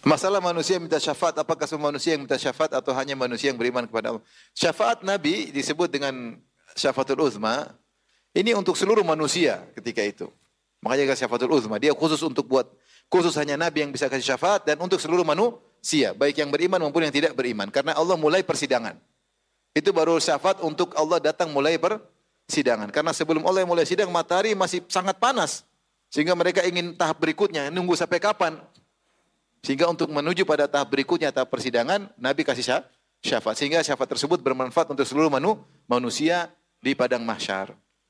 Masalah manusia minta syafaat, apakah semua manusia yang minta syafaat atau hanya manusia yang beriman kepada Allah? Syafaat Nabi disebut dengan syafaatul uzma. Ini untuk seluruh manusia ketika itu. Makanya syafaatul uzma. Dia khusus hanya Nabi yang bisa kasih syafaat dan untuk seluruh manusia, baik yang beriman maupun yang tidak beriman. Karena Allah mulai persidangan. Itu baru syafaat untuk Allah datang mulai persidangan. Karena sebelum Allah mulai sidang, matahari masih sangat panas. Sehingga mereka ingin tahap berikutnya, nunggu sampai kapan? Sehingga untuk menuju pada tahap berikutnya, tahap persidangan, Nabi kasih syafaat. Sehingga syafaat tersebut bermanfaat untuk seluruh manusia di padang mahsyar.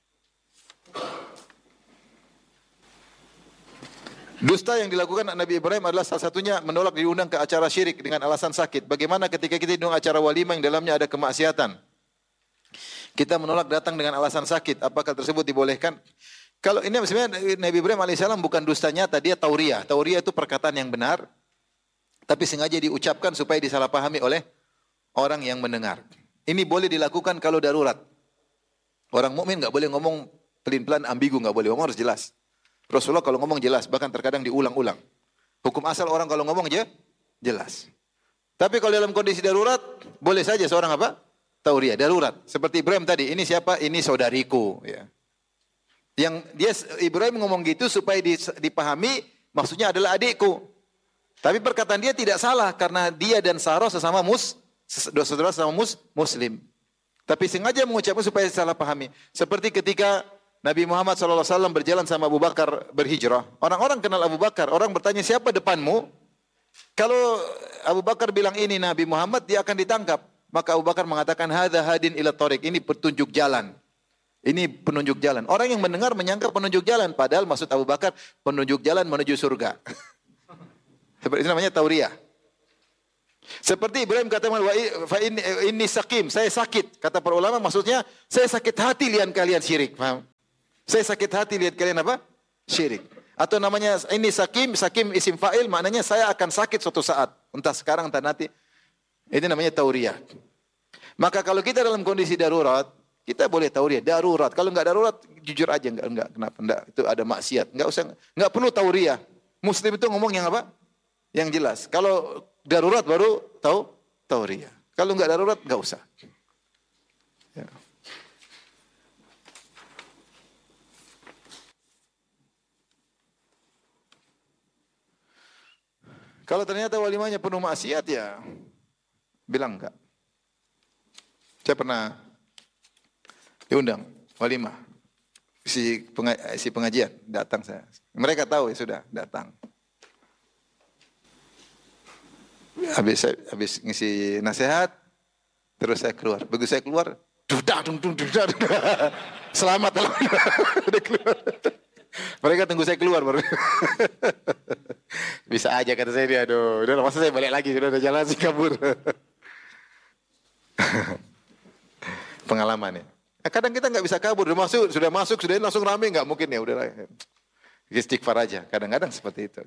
Dusta yang dilakukan Nabi Ibrahim adalah salah satunya menolak diundang ke acara syirik dengan alasan sakit. Bagaimana ketika kita diundang acara walimah yang dalamnya ada kemaksiatan? Kita menolak datang dengan alasan sakit. Apakah tersebut dibolehkan? Kalau ini sebenarnya Nabi Ibrahim alaihissalam bukan dusta nyata, dia tauriah. Tauriah itu perkataan yang benar, tapi sengaja diucapkan supaya disalahpahami oleh orang yang mendengar. Ini boleh dilakukan kalau darurat. Orang mukmin nggak boleh ngomong pelin-pelan, ambigu, nggak boleh ngomong, harus jelas. Rasulullah kalau ngomong jelas, bahkan terkadang diulang-ulang. Hukum asal orang kalau ngomong aja jelas. Tapi kalau dalam kondisi darurat, boleh saja seorang apa? Tauriah, darurat. Seperti Ibrahim tadi, ini siapa? Ini saudariku. Ya. Ibrahim ngomong gitu supaya dipahami, maksudnya adalah adikku. Tapi perkataan dia tidak salah karena dia dan Sarah sesama saudara sesama muslim. Tapi sengaja mengucapkan supaya salah pahami. Seperti ketika Nabi Muhammad SAW berjalan sama Abu Bakar berhijrah. Orang-orang kenal Abu Bakar. Orang bertanya, siapa depanmu? Kalau Abu Bakar bilang ini Nabi Muhammad, dia akan ditangkap. Maka Abu Bakar mengatakan, hadza hadin ila thariq. Ini petunjuk jalan. Ini penunjuk jalan. Orang yang mendengar menyangka penunjuk jalan. Padahal maksud Abu Bakar, penunjuk jalan menuju surga. Seperti itu namanya tauriah. Seperti Ibrahim katakan, ini sakim, saya sakit. Kata para ulama maksudnya, saya sakit hati lihat kalian syirik. Paham? Saya sakit hati lihat kalian apa? Syirik. Atau namanya ini sakim isim fa'il, maknanya saya akan sakit suatu saat. Entah sekarang, entah nanti. Ini namanya tauriah. Maka kalau kita dalam kondisi darurat, kita boleh tauriah, darurat. Kalau enggak darurat, jujur aja enggak kenapa enggak, itu ada maksiat. Enggak perlu tauriah. Muslim itu ngomong yang apa? Yang jelas. Kalau darurat baru tauriah. Kalau enggak darurat enggak usah. Ya. Kalau ternyata walimahnya penuh maksiat ya bilang enggak. Saya pernah diundang walimah, si pengajian datang saya. Mereka tahu ya sudah datang. Habis ngisi nasihat, terus saya keluar. Begitu saya keluar, dudak. Selamat udah keluar. Mereka tunggu saya keluar baru. Bisa aja kata saya dia, aduh, udah masa saya balik lagi, sudah ada jalan sih kabur. Pengalaman ya. Kadang kita nggak bisa kabur, sudah masuk, sudah langsung rame, nggak mungkin ya, udah istighfar aja. Kadang-kadang seperti itu.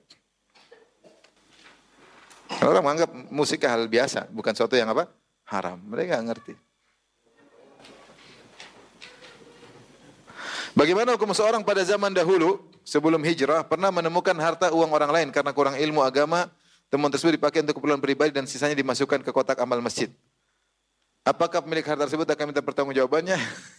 Orang menganggap musik hal biasa, bukan sesuatu yang apa? Haram. Mereka nggak ngerti. Bagaimana hukum seorang pada zaman dahulu sebelum hijrah pernah menemukan harta uang orang lain karena kurang ilmu agama, temuan tersebut dipakai untuk keperluan pribadi dan sisanya dimasukkan ke kotak amal masjid. Apakah pemilik harta tersebut akan minta pertanggungjawabannya?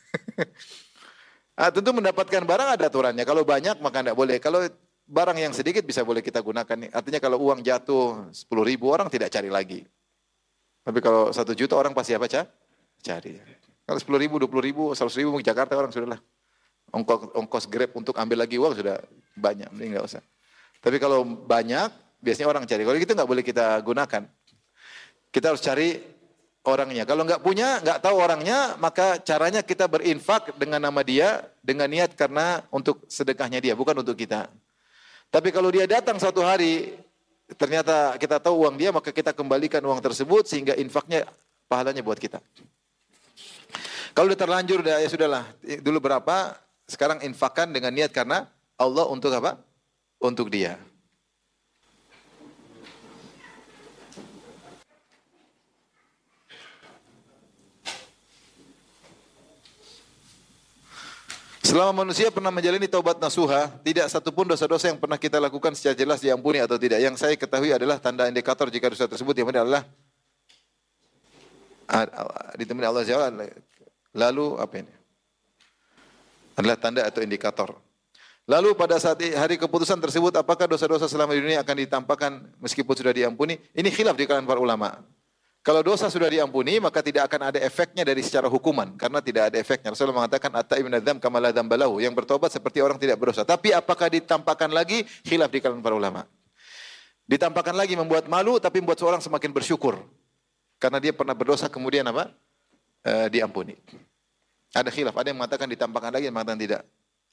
Tentu mendapatkan barang ada aturannya. Kalau banyak maka tidak boleh. Kalau barang yang sedikit bisa boleh kita gunakan. Artinya kalau uang jatuh 10.000 orang tidak cari lagi. Tapi kalau 1 juta orang pasti apa cari. Kalau 10.000, 20.000, 100.000 ke Jakarta orang sudahlah. Ongkos Grab untuk ambil lagi uang sudah banyak. Ini nggak usah. Tapi kalau banyak biasanya orang cari. Kalau gitu nggak boleh kita gunakan. Kita harus cari orangnya. Kalau nggak punya, nggak tahu orangnya, maka caranya kita berinfak dengan nama dia, dengan niat karena untuk sedekahnya dia, bukan untuk kita. Tapi kalau dia datang suatu hari, ternyata kita tahu uang dia, maka kita kembalikan uang tersebut sehingga infaknya, pahalanya buat kita. Kalau udah terlanjur, ya sudahlah. Dulu berapa, sekarang infakkan dengan niat karena Allah untuk apa? Untuk dia. Selama manusia pernah menjalani taubat nasuha, tidak satupun dosa-dosa yang pernah kita lakukan secara jelas diampuni atau tidak. Yang saya ketahui adalah tanda indikator jika dosa tersebut yang adalah ditemani Allah Jalla. Lalu apa ini? Adalah tanda atau indikator. Lalu pada saat hari keputusan tersebut, apakah dosa-dosa selama di dunia akan ditampakkan meskipun sudah diampuni? Ini khilaf di kalangan para ulama. Kalau dosa sudah diampuni, maka tidak akan ada efeknya dari secara hukuman. Karena tidak ada efeknya. Rasulullah mengatakan, At-ta'ib minadz-dzamb kama la dzamba lahu. Yang bertobat seperti orang tidak berdosa. Tapi apakah ditampakkan lagi? Khilaf di kalangan para ulama. Ditampakkan lagi membuat malu, tapi membuat seorang semakin bersyukur. Karena dia pernah berdosa, kemudian apa? Diampuni. Ada khilaf. Ada yang mengatakan ditampakkan lagi, ada yang mengatakan tidak.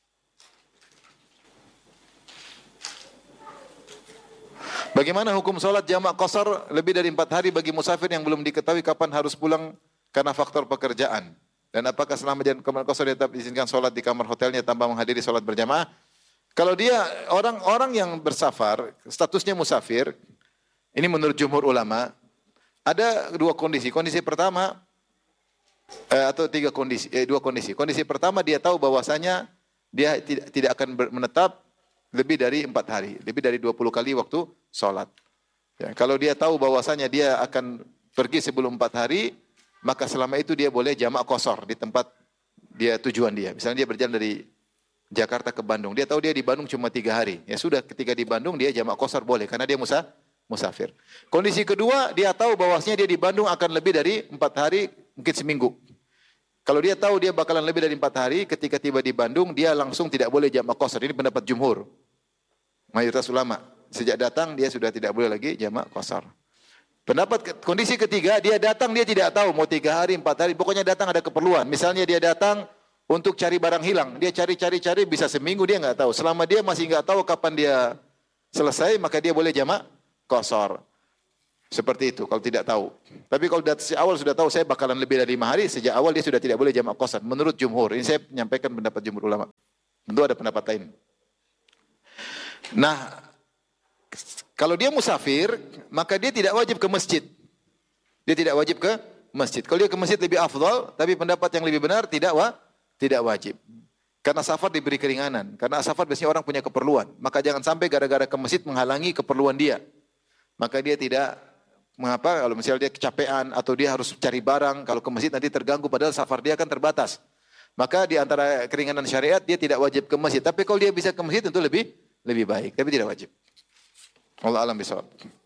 Bagaimana hukum sholat jamak qasar lebih dari 4 hari bagi musafir yang belum diketahui kapan harus pulang karena faktor pekerjaan? Dan apakah selama jalan kamar qasar dia tetap diizinkan sholat di kamar hotelnya tanpa menghadiri sholat berjamaah? Kalau dia orang yang bersafar, statusnya musafir, ini menurut jumhur ulama, ada 2 kondisi. Kondisi pertama, atau 2 kondisi. Kondisi pertama dia tahu bahwasanya dia tidak akan menetap lebih dari 4 hari, lebih dari 20 kali waktu sholat. Ya, kalau dia tahu bahwasanya dia akan pergi sebelum 4 hari, maka selama itu dia boleh jamak qasar di tempat dia tujuan dia. Misalnya dia berjalan dari Jakarta ke Bandung, dia tahu dia di Bandung cuma 3 hari. Ya sudah, ketika di Bandung dia jamak qasar boleh, karena dia musafir. Kondisi kedua, dia tahu bahwasanya dia di Bandung akan lebih dari 4 hari, mungkin seminggu. Kalau dia tahu dia bakalan lebih dari 4 hari, ketika tiba di Bandung, dia langsung tidak boleh jamak qasar. Ini pendapat jumhur. Mayoritas ulama. Sejak datang dia sudah tidak boleh lagi jamak qasar. Kondisi ketiga, dia datang dia tidak tahu mau 3 hari, 4 hari, pokoknya datang ada keperluan. Misalnya dia datang untuk cari barang hilang, dia cari bisa seminggu dia nggak tahu. Selama dia masih nggak tahu kapan dia selesai, maka dia boleh jamak qasar. Seperti itu kalau tidak tahu. Tapi kalau dari awal sudah tahu saya bakalan lebih dari 5 hari, sejak awal dia sudah tidak boleh jamak qasar. Menurut jumhur, ini saya menyampaikan pendapat jumhur ulama. Tentu ada pendapat lain. Nah, kalau dia musafir, maka dia tidak wajib ke masjid. Dia tidak wajib ke masjid. Kalau dia ke masjid lebih afdal, tapi pendapat yang lebih benar tidak wajib. Karena safar diberi keringanan. Karena safar biasanya orang punya keperluan. Maka jangan sampai gara-gara ke masjid menghalangi keperluan dia. Maka dia tidak mengapa kalau misalnya dia kecapean atau dia harus cari barang, kalau ke masjid nanti terganggu padahal safar dia kan terbatas. Maka di antara keringanan syariat dia tidak wajib ke masjid. Tapi kalau dia bisa ke masjid tentu lebih baik, tapi tidak wajib. Wallahu a'lam bishawab.